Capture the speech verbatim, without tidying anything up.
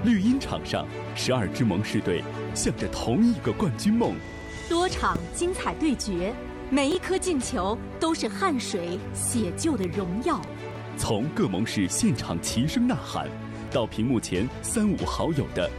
绿茵场上，十二支盟士队向着同一个冠军梦。 多场精彩对决，每一颗进球都是汗水写就的荣耀。 从各盟士现场齐声呐喊，到屏幕前三五好友的